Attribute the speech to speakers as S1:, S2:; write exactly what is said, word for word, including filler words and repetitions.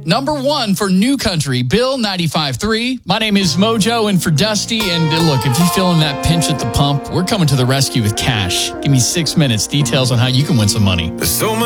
S1: number one for New Country, Bill ninety-five point three. My name is Mojo, and for Dusty. And uh, look, if you're feeling that pinch at the pump, we're coming to the rescue with cash. Give me six minutes. Details on how you can win some money.
S2: There's so much